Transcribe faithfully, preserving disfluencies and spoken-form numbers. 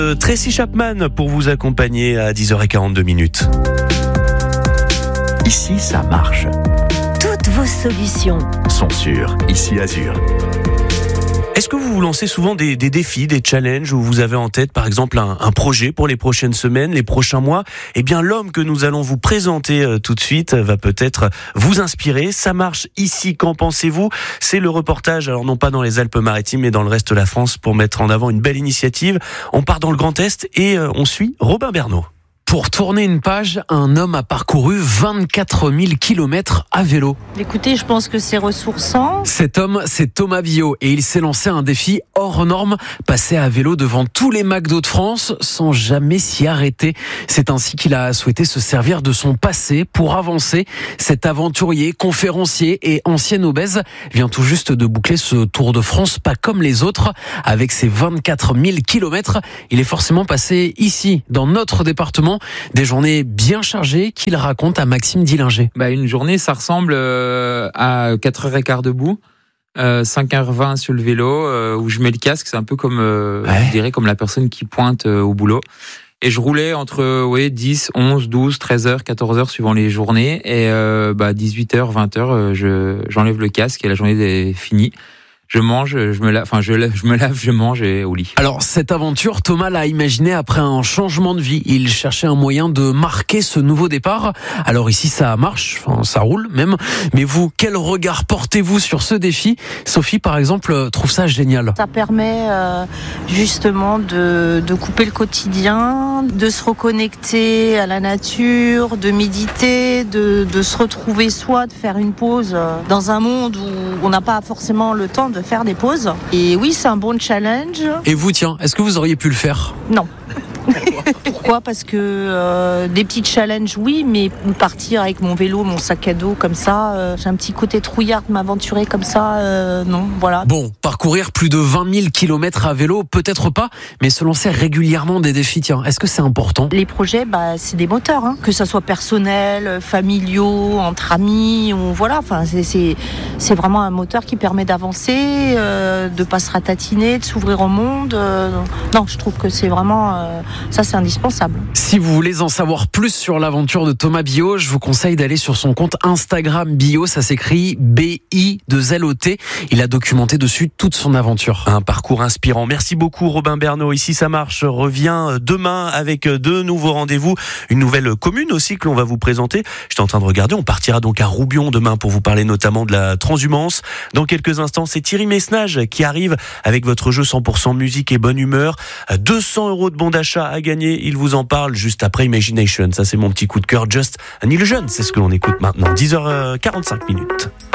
Euh, Tracy Chapman pour vous accompagner à dix heures quarante-deux minutes. Ici, ça marche. Toutes vos solutions Sont sur Ici Azur. Est-ce que vous vous lancez souvent des, des défis, des challenges où vous avez en tête par exemple un, un projet pour les prochaines semaines, les prochains mois? Eh bien l'homme que nous allons vous présenter euh, tout de suite va peut-être vous inspirer. Ça marche ici, qu'en pensez-vous? C'est le reportage, alors non pas dans les Alpes-Maritimes mais dans le reste de la France pour mettre en avant une belle initiative. On part dans le Grand Est et euh, on suit Robin Bernot. Pour tourner une page, un homme a parcouru vingt-quatre mille kilomètres à vélo. Écoutez, je pense que c'est ressourçant. Cet homme, c'est Thomas Billot et il s'est lancé un défi hors norme, passer à vélo devant tous les McDo de France sans jamais s'y arrêter. C'est ainsi qu'il a souhaité se servir de son passé pour avancer. Cet aventurier, conférencier et ancien obèse vient tout juste de boucler ce Tour de France pas comme les autres. Avec ses vingt-quatre mille kilomètres, il est forcément passé ici, dans notre département. Des journées bien chargées qu'il raconte à Maxime Dillinger. Bah, une journée, ça ressemble euh, à quatre heures quinze debout, euh, cinq heures vingt sur le vélo, euh, où je mets le casque. C'est un peu comme, euh, Ouais. je dirais, comme la personne qui pointe euh, au boulot. Et je roulais entre euh, ouais, dix, onze, douze, treize heures, quatorze heures suivant les journées. Et euh, bah, dix-huit heures, vingt heures, euh, je, j'enlève le casque et la journée est finie. Je mange, je me lave, enfin je, lave, je me lave, je mange et au lit. Alors cette aventure, Thomas l'a imaginée après un changement de vie. Il cherchait un moyen de marquer ce nouveau départ. Alors ici ça marche, enfin ça roule même. Mais vous, quel regard portez-vous sur ce défi? Sophie par exemple trouve ça génial. Ça permet euh, justement de, de couper le quotidien, de se reconnecter à la nature, de méditer, de, de se retrouver soi, de faire une pause euh, dans un monde où on n'a pas forcément le temps de faire des pauses. Et oui, c'est un bon challenge. Et vous, tiens, est-ce que vous auriez pu le faire? Non. Pourquoi? Parce que euh, des petits challenges, oui, mais partir avec mon vélo, mon sac à dos comme ça, euh, j'ai un petit côté trouillard de m'aventurer comme ça, euh, non, voilà. Bon, parcourir plus de vingt mille kilomètres à vélo, peut-être pas, mais se lancer régulièrement des défis, tiens, est-ce que c'est important? Les projets, bah, c'est des moteurs, hein. Que ça soit personnel, familiaux, entre amis, ou voilà, enfin, c'est, c'est, c'est vraiment un moteur qui permet d'avancer, euh, de pas se ratatiner, de s'ouvrir au monde. Euh, non, je trouve que c'est vraiment, euh, ça, c'est indispensable. Si vous voulez en savoir plus sur l'aventure de Thomas Billot, je vous conseille d'aller sur son compte Instagram Billot, ça s'écrit B I deux L O T. Il a documenté dessus toute son aventure. Un parcours inspirant. Merci beaucoup Robin Bernot. Ici ça marche revient demain avec deux nouveaux rendez-vous. Une nouvelle commune aussi que l'on va vous présenter. J'étais en train de regarder, on partira donc à Roubion demain pour vous parler notamment de la transhumance. Dans quelques instants, c'est Thierry Messnage qui arrive avec votre jeu cent pour cent musique et bonne humeur. deux cents euros de bon d'achat à gagner. Il vous en parle juste après Imagination. Ça c'est mon petit coup de cœur. Just an Illusion, c'est ce que l'on écoute maintenant. dix heures quarante-cinq minutes.